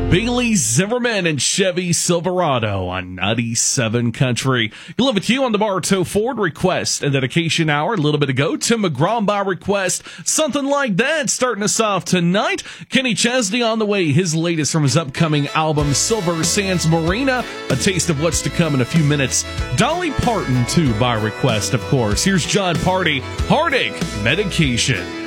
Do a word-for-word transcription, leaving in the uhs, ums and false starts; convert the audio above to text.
Bailey Zimmerman and Chevy Silverado on ninety-seven Country. You live with you on the Bartow Ford request and dedication hour. A little bit ago, Tim McGraw by request. Something like that starting us off tonight. Kenny Chesney on the way. His latest from his upcoming album, Silver Sands Marina. A taste of what's to come in a few minutes. Dolly Parton, too, by request, of course. Here's John Party. Heartache Medication.